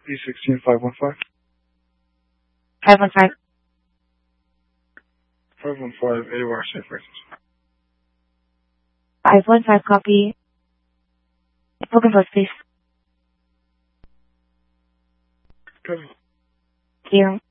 B16 515. 515. 515 AOR San Francisco. 515 copy. Spoken first, please. Kevin. Thank you.